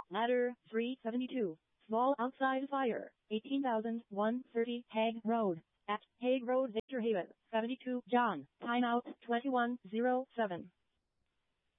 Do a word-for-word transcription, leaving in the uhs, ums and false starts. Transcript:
Ladder three seventy-two. Small outside fire. eighteen thousand one hundred thirty Hague Road. At Hague Road, Victor Haven. seventy-two John. Timeout twenty-one oh seven.